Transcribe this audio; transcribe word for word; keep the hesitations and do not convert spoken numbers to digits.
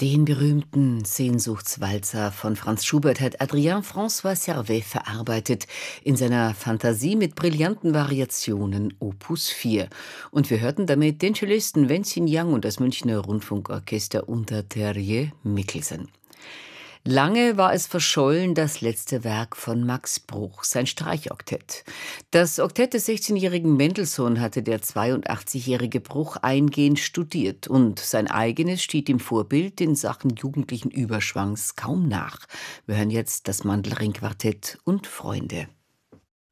Den berühmten Sehnsuchtswalzer von Franz Schubert hat Adrien François Servet verarbeitet in seiner Fantasie mit brillanten Variationen Opus vier. Und wir hörten damit den Cellisten Wenzin Yang und das Münchner Rundfunkorchester unter Terje Mikkelsen. Lange war es verschollen, das letzte Werk von Max Bruch, sein Streichoktett. Das Oktett des sechzehnjährigen Mendelssohn hatte der zweiundachtzigjährige Bruch eingehend studiert und sein eigenes steht dem Vorbild in Sachen jugendlichen Überschwangs kaum nach. Wir hören jetzt das Mandelring-Quartett und Freunde.